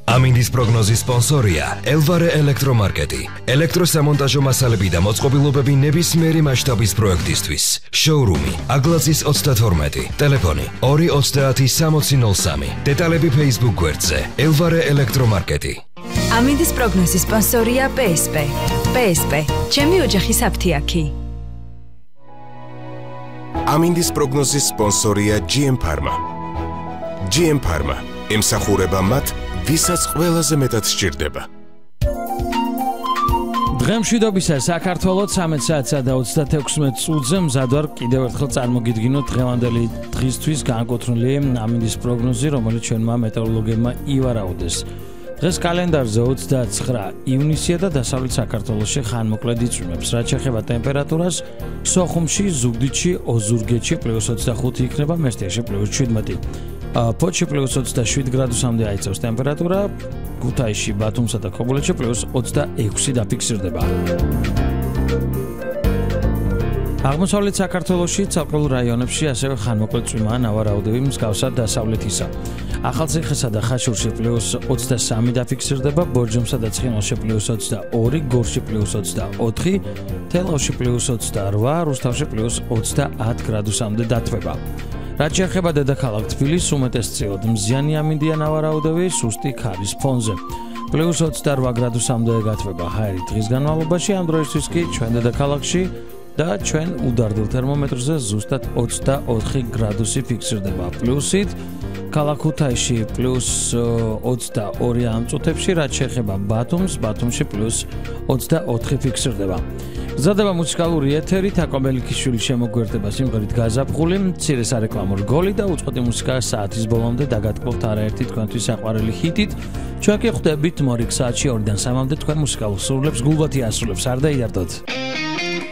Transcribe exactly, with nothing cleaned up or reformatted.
ამინდის პროგნოზის სპონსორია ელვარე ელექტრომარკეტი. ელექტროსამონტაჟო მასალები და მოწყობილობები ნებისმიერი მასშტაბის პროექტისთვის. შოურუმი აგლაძის ოცდათორმეტი, ტელეფონი ორი ოცდაათი სამოცი ნოლ სამი. დეტალები Facebook გვერდზე ელვარე ელექტრომარკეტი. ამინდის პროგნოზის სპონსორია პე ეს პე. პე ეს პე, ჩემი ოჯახის აფთიაქი. ამინდის პროგნოზის სპონსორია ჯი ემ Pharma. ჯი ემ Pharma ემსახურება მათ, ვისაც ყველაზე მეტად სჭირდება. დღემშვიდობისა საქართველოს ცამეტ საათსა და ოცდათექვსმეტ წუთზე მზად ვარ კიდევ ერთხელ წარმოგიდგინოთ დღევანდელი დღისთვის განკუთვნილი ამინდის პროგნოზი, რომელიც ჩვენმა მეტეოროლოგებმა ივარაუდეს. დღეს კალენდარზე ოცდაცხრა ივნისია და დასავლეთ საქართველოში ხანმოკლედ იწვიმებს. რაც შეეხება ტემპერატურას, სოხუმში, ზუგდიდში, ოზურგეთში პლუს ოცდახუთი იქნება, მესტიაში პლუს შვიდმეტი. ფოთში პლუს ოცდაშვიდ გრადუსამდე აიწევს ტემპერატურა, ქუთაისში, ბათუმსა და ქობულეთში პლუს ოცდაექვსი დაფიქსირდება. აღმოსავლეთ საქართველოში, ცალკეულ რაიონებში ასევე ხანმოკლედ წვიმაა ნავარაუდები მსგავსად დასავლეთისა. ახალციხესა და ხაშურში პლუს ოცდასამი დაფიქსირდება, ბორჯომსა და ცხინვალში პლუს ოცდაორი, გორში პლუს ოცდაოთხი, თელავში პლუს ოცდარვა, რუსთავში პლუს ოცდაათ გრადუსამდე დათბება. რაც შეეხება დედაქალაქ თბილისს, უმეტესწილად მზიანი ამინდია ნავარაუდები სუსტი ქარის ფონზე. პლუს ოცდარვა გრადუსამდე გათბება ჰაერი დღის განმავლობაში, ამ დროისთვის კი ჩვენ დედაქალაქში და ჩვენ უდარდელ თერმომეტრზე ზუსტად ოცდაოთხი გრადუსი ფიქსირდება პლუსით. ქალაქ ქუთაისში პლუს ოცდაორი ამ წუთებში, რაც შეეხება ბათუმს, ბათუმში პლუს ოცდაოთხი ფიქსირდება. მზადდება მუსიკალური ეთერი, თაკო მელიქიშვილის შემოგვერდება სიმღერით გაზაფხული, მცირე სარეკლამო რგოლი და უწყოთი მუსიკა საათის ბოლომდე დაგატკბობთ არაერთი თქვენთვის საყვარელი ჰიტით. ჩვენ კი ხვდებით მორიგ საათში ორიდან სამამდე თქვენ მუსიკალურ სურვილებს გულბათი ასრულებს, არ დაიარდოთ.